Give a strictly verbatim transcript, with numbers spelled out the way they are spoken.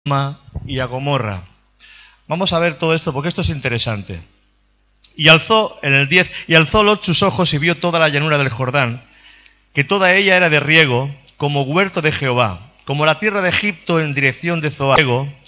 y a Gomorra. Vamos a ver todo esto porque esto es interesante. Y alzó, en el diez, y alzó Lot sus ojos y vio toda la llanura del Jordán, que toda ella era de riego, como huerto de Jehová, como la tierra de Egipto en dirección de Zoar.